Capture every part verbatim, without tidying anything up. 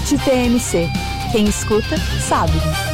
T M C. Quem escuta, sabe.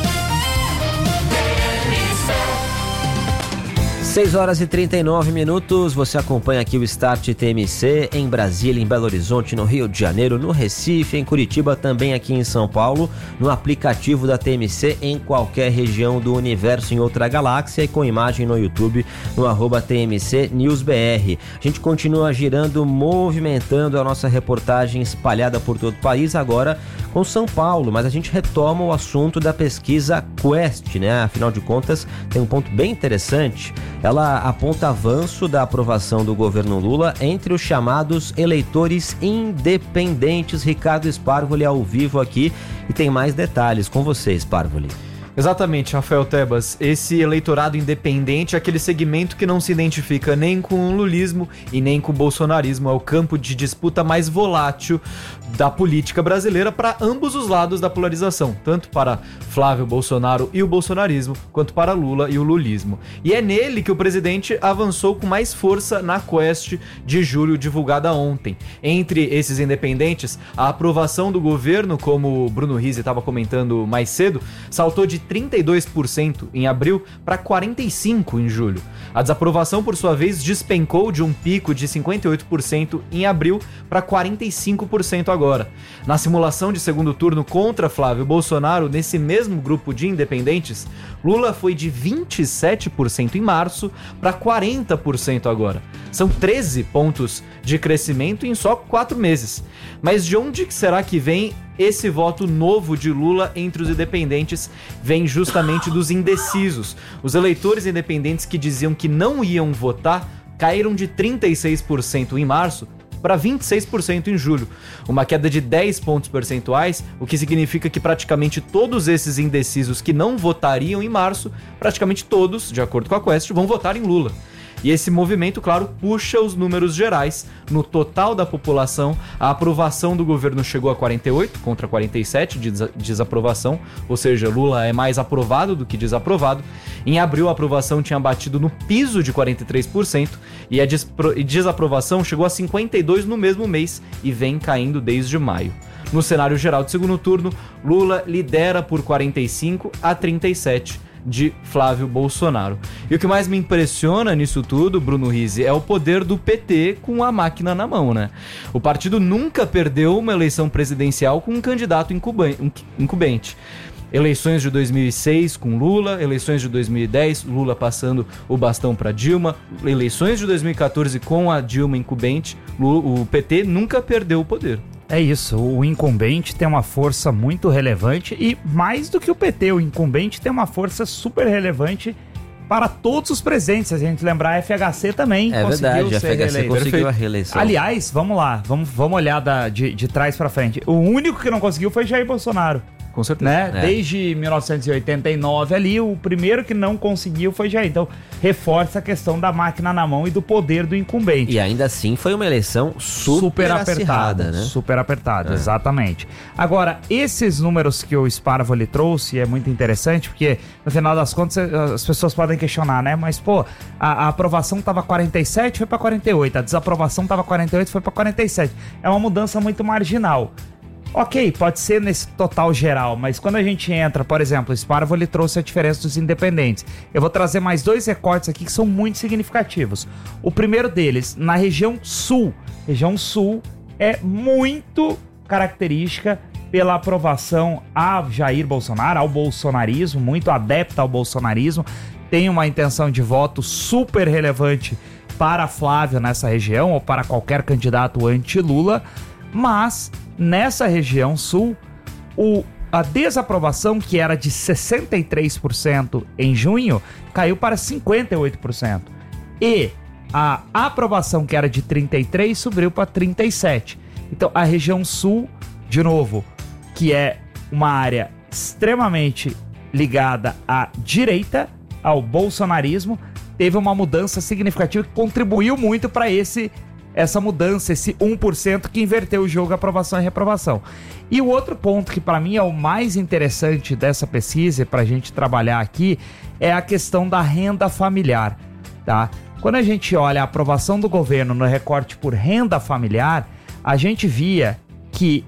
seis horas e trinta e nove minutos, você acompanha aqui o Start T M C em Brasília, em Belo Horizonte, no Rio de Janeiro, no Recife, em Curitiba, também aqui em São Paulo, no aplicativo da T M C em qualquer região do universo, em outra galáxia, e com imagem no YouTube, no arroba T M C News B R. A gente continua girando, movimentando a nossa reportagem espalhada por todo o país, agora com São Paulo, mas a gente retoma o assunto da pesquisa Quest, né? Afinal de contas, tem um ponto bem interessante. Ela aponta avanço da aprovação do governo Lula entre os chamados eleitores independentes. Ricardo Sparvoli ao vivo aqui e tem mais detalhes com você, Sparvoli. Exatamente, Rafael Tebas. Esse eleitorado independente é aquele segmento que não se identifica nem com o lulismo e nem com o bolsonarismo. É o campo de disputa mais volátil da política brasileira para ambos os lados da polarização, tanto para Flávio Bolsonaro e o bolsonarismo, quanto para Lula e o lulismo. E é nele que o presidente avançou com mais força na Quest de julho, divulgada ontem. Entre esses independentes, a aprovação do governo, como o Bruno Rizzi estava comentando mais cedo, saltou de trinta e dois por cento em abril para quarenta e cinco por cento em julho. A desaprovação, por sua vez, despencou de um pico de cinquenta e oito por cento em abril para quarenta e cinco por cento agora. Na simulação de segundo turno contra Flávio Bolsonaro, nesse mesmo grupo de independentes, Lula foi de vinte e sete por cento em março para quarenta por cento agora. São treze pontos de crescimento em só quatro meses. Mas de onde será que vem esse voto novo de Lula entre os independentes? Vem justamente dos indecisos. Os eleitores independentes que diziam que não iam votar caíram de trinta e seis por cento em março para vinte e seis por cento em julho, uma queda de dez pontos percentuais, o que significa que praticamente todos esses indecisos que não votariam em março, praticamente todos, de acordo com a Quest, vão votar em Lula. E esse movimento, claro, puxa os números gerais. No total da população, a aprovação do governo chegou a quarenta e oito contra quarenta e sete de desaprovação, ou seja, Lula é mais aprovado do que desaprovado. Em abril, a aprovação tinha batido no piso de quarenta e três por cento e a desaprovação chegou a cinquenta e dois por cento no mesmo mês e vem caindo desde maio. No cenário geral de segundo turno, Lula lidera por quarenta e cinco a trinta e sete de Flávio Bolsonaro. E o que mais me impressiona nisso tudo, Bruno Rizzi, é o poder do P T com a máquina na mão, né? O partido nunca perdeu uma eleição presidencial com um candidato incumbente. Eleições de dois mil e seis com Lula, eleições de dois mil e dez, Lula passando o bastão para Dilma, eleições de dois mil e catorze com a Dilma incumbente, o P T nunca perdeu o poder. É isso, o incumbente tem uma força muito relevante e mais do que o P T, o incumbente tem uma força super relevante para todos os presentes. Se a gente lembrar, a F H C também é conseguiu verdade, ser a F H C reeleito. conseguiu a reeleição. Aliás, vamos lá, vamos, vamos olhar da, de, de trás para frente. O único que não conseguiu foi Jair Bolsonaro. Com certeza. Né? É. Desde mil novecentos e oitenta e nove ali, o primeiro que não conseguiu foi Jair. Então, reforça a questão da máquina na mão e do poder do incumbente. E ainda assim foi uma eleição super, super apertada, acirrada, né? Super apertada, É. exatamente. Agora, esses números que o Sparvoli trouxe é muito interessante, porque no final das contas as pessoas podem questionar, né? Mas, pô, a, a aprovação estava quarenta e sete, foi para quarenta e oito. A desaprovação estava quarenta e oito, foi para quarenta e sete. É uma mudança muito marginal. Ok, pode ser nesse total geral, mas quando a gente entra, por exemplo, o Sparvoli trouxe a diferença dos independentes. Eu vou trazer mais dois recortes aqui que são muito significativos. O primeiro deles, na região sul. Região sul é muito característica pela aprovação a Jair Bolsonaro, ao bolsonarismo, muito adepta ao bolsonarismo. Tem uma intenção de voto super relevante para Flávio nessa região, ou para qualquer candidato anti-Lula, mas nessa região sul, o, a desaprovação, que era de sessenta e três por cento em junho, caiu para cinquenta e oito por cento. E a aprovação, que era de trinta e três por cento, subiu para trinta e sete por cento. Então, a região sul, de novo, que é uma área extremamente ligada à direita, ao bolsonarismo, teve uma mudança significativa que contribuiu muito para esse essa mudança, esse um por cento que inverteu o jogo, aprovação e reprovação. E o outro ponto que para mim é o mais interessante dessa pesquisa, para a gente trabalhar aqui, é a questão da renda familiar, tá? Quando a gente olha a aprovação do governo no recorte por renda familiar, a gente via que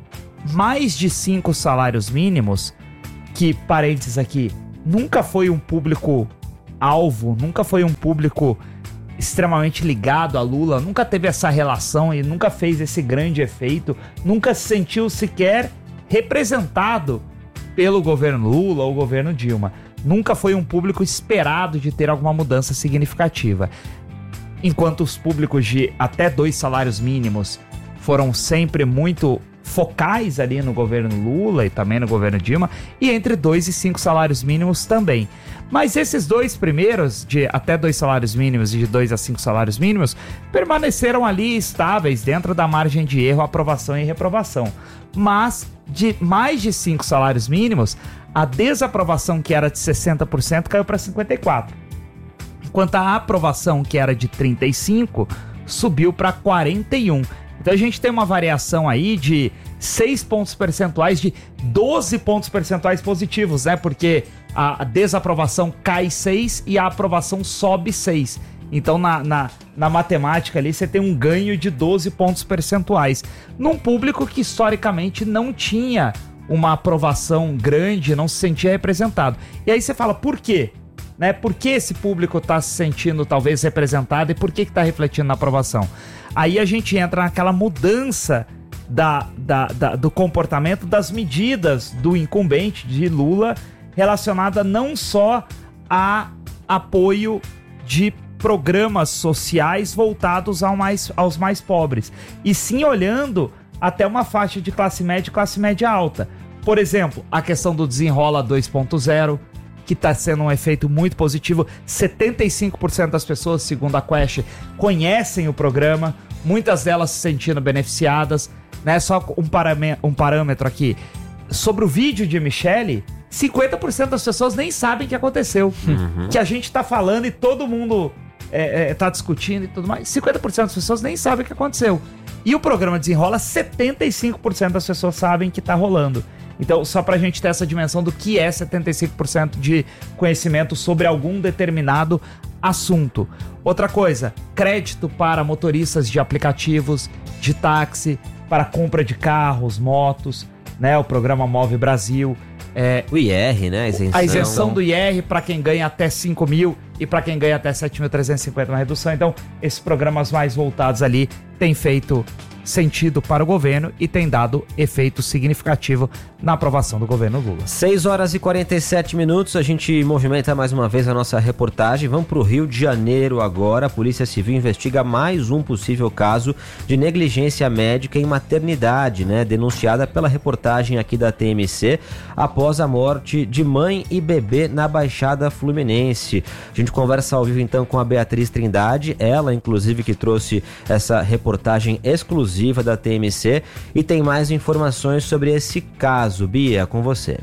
mais de cinco salários mínimos, que, parênteses aqui, nunca foi um público-alvo, nunca foi um público extremamente ligado a Lula, nunca teve essa relação e nunca fez esse grande efeito, nunca se sentiu sequer representado pelo governo Lula ou governo Dilma. Nunca foi um público esperado de ter alguma mudança significativa. Enquanto os públicos de até dois salários mínimos foram sempre muito focais ali no governo Lula e também no governo Dilma, e entre dois e cinco salários mínimos também. Mas esses dois primeiros, de até dois salários mínimos e de dois a cinco salários mínimos, permaneceram ali estáveis dentro da margem de erro, aprovação e reprovação. Mas de mais de cinco salários mínimos, a desaprovação, que era de sessenta por cento, caiu para cinquenta e quatro por cento. Enquanto a aprovação, que era de trinta e cinco por cento, subiu para quarenta e um por cento. Então a gente tem uma variação aí de seis pontos percentuais, de doze pontos percentuais positivos, né? Porque a desaprovação cai seis e a aprovação sobe seis. Então na, na, na matemática ali você tem um ganho de doze pontos percentuais. Num público que historicamente não tinha uma aprovação grande, não se sentia representado. E aí você fala, por quê? Né? Por que esse público está se sentindo talvez representado e por que está refletindo na aprovação? Aí a gente entra naquela mudança da, da, da, do comportamento das medidas do incumbente de Lula, relacionada não só a apoio de programas sociais voltados ao mais, aos mais pobres, e sim olhando até uma faixa de classe média e classe média alta. Por exemplo, a questão do Desenrola dois ponto zero, que está sendo um efeito muito positivo. setenta e cinco por cento das pessoas, segundo a Quest, conhecem o programa, muitas delas se sentindo beneficiadas, né? Só um, paramé- um parâmetro aqui. Sobre o vídeo de Michele, cinquenta por cento das pessoas nem sabem o que aconteceu. Uhum. Que a gente está falando e todo mundo é, é, tá discutindo e tudo mais. cinquenta por cento das pessoas nem sabem o que aconteceu. E o programa Desenrola, setenta e cinco por cento das pessoas sabem que está rolando. Então, só pra gente ter essa dimensão do que é setenta e cinco por cento de conhecimento sobre algum determinado assunto. Outra coisa, crédito para motoristas de aplicativos, de táxi, para compra de carros, motos, né? O programa Move Brasil. É, o I R, né? A isenção, a isenção do I R para quem ganha até cinco mil e para quem ganha até sete mil trezentos e cinquenta na redução. Então, esses programas mais voltados ali têm feito sentido para o governo e tem dado efeito significativo na aprovação do governo Lula. seis horas e quarenta e sete minutos, a gente movimenta mais uma vez a nossa reportagem. Vamos para o Rio de Janeiro agora. A Polícia Civil investiga mais um possível caso de negligência médica em maternidade, né? Denunciada pela reportagem aqui da T M C após a morte de mãe e bebê na Baixada Fluminense. A gente conversa ao vivo então com a Beatriz Trindade, ela inclusive que trouxe essa reportagem exclusiva da T M C, e tem mais informações sobre esse caso. Bia, com você.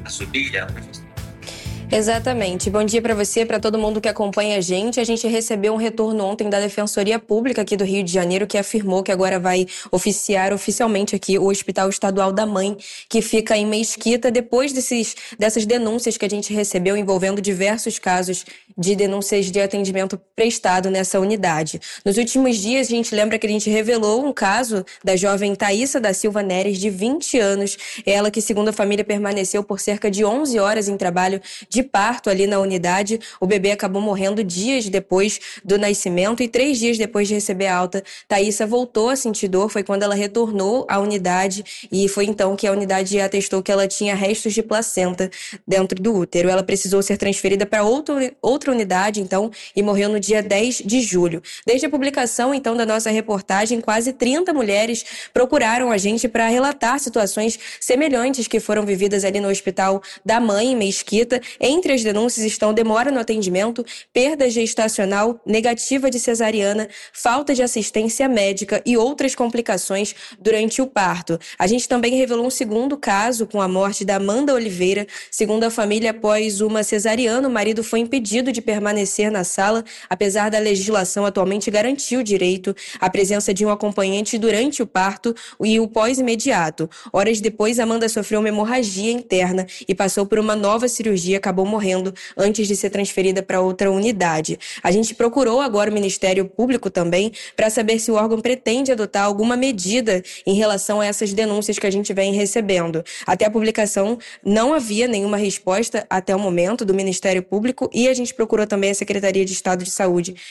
Exatamente. Bom dia para você, para todo mundo que acompanha a gente. A gente recebeu um retorno ontem da Defensoria Pública aqui do Rio de Janeiro, que afirmou que agora vai oficiar oficialmente aqui o Hospital Estadual da Mãe, que fica em Mesquita, depois desses, dessas denúncias que a gente recebeu envolvendo diversos casos de denúncias de atendimento prestado nessa unidade. Nos últimos dias, a gente lembra que a gente revelou um caso da jovem Thaísa da Silva Neres, de vinte anos, ela que, segundo a família, permaneceu por cerca de onze horas em trabalho de parto ali na unidade. O bebê acabou morrendo dias depois do nascimento e três dias depois de receber a alta, Thaísa voltou a sentir dor. Foi quando ela retornou à unidade e foi então que a unidade atestou que ela tinha restos de placenta dentro do útero. Ela precisou ser transferida para outra, outra unidade, então, e morreu no dia dez de julho. Desde a publicação, então, da nossa reportagem, quase trinta mulheres procuraram a gente para relatar situações semelhantes que foram vividas ali no Hospital da Mãe, em Mesquita. Entre as denúncias estão demora no atendimento, perda gestacional, negativa de cesariana, falta de assistência médica e outras complicações durante o parto. A gente também revelou um segundo caso com a morte da Amanda Oliveira. Segundo a família, após uma cesariana, o marido foi impedido de permanecer na sala, apesar da legislação atualmente garantir o direito à presença de um acompanhante durante o parto e o pós-imediato. Horas depois, Amanda sofreu uma hemorragia interna e passou por uma nova cirurgia, acabou acabou morrendo antes de ser transferida para outra unidade. A gente procurou agora o Ministério Público também para saber se o órgão pretende adotar alguma medida em relação a essas denúncias que a gente vem recebendo. Até a publicação não havia nenhuma resposta até o momento do Ministério Público e a gente procurou também a Secretaria de Estado de Saúde,